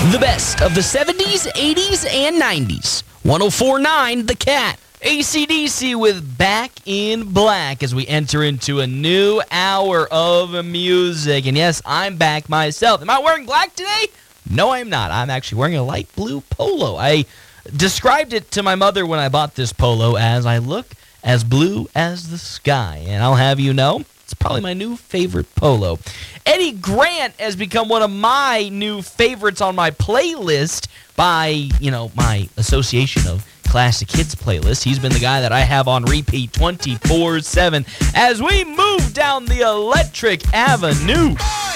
The best of the 70s, 80s, and 90s. 104.9 The Cat. AC/DC with Back in Black as we enter into a new hour of music. And yes, I'm back myself. Am I wearing black today? No, I'm not. I'm actually wearing a light blue polo. I described it to my mother when I bought this polo as I look as blue as the sky. And I'll have you know, it's probably my new favorite polo. Eddie Grant has become one of my new favorites on my playlist by, my association of classic hits playlist. He's been the guy that I have on repeat 24/7 as we move down the Electric Avenue.